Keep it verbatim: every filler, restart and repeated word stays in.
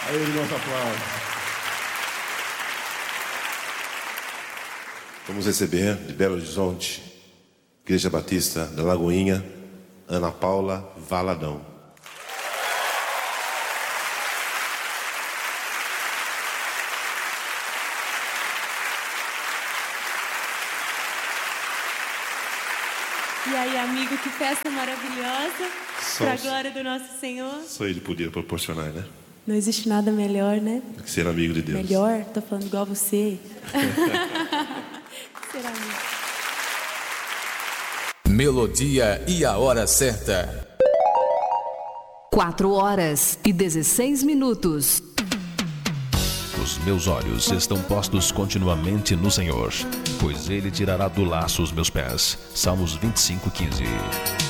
A ele nosso aplauso. Vamos receber de Belo Horizonte, Igreja Batista da Lagoinha, Ana Paula Valadão. E aí, amigo, que festa maravilhosa, para a glória do nosso Senhor. Só Ele podia proporcionar, né? Não existe nada melhor, né? Do que ser amigo de Deus. Melhor? Tô falando igual você. Ser amigo. Melodia e a hora certa. Quatro horas e dezesseis minutos. Os meus olhos estão postos continuamente no Senhor, pois Ele tirará do laço os meus pés. Salmos vinte e cinco, quinze.